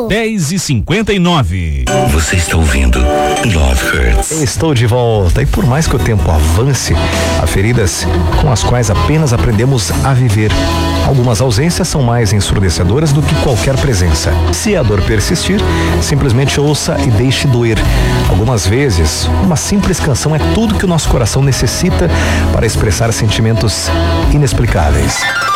10h59. Você está ouvindo Love Hurts. Estou de volta e por mais que o tempo avance, há feridas com as quais apenas aprendemos a viver. Algumas ausências são mais ensurdecedoras do que qualquer presença. Se a dor persistir, simplesmente ouça e deixe doer. Algumas vezes, uma simples canção é tudo que o nosso coração necessita para expressar sentimentos inexplicáveis.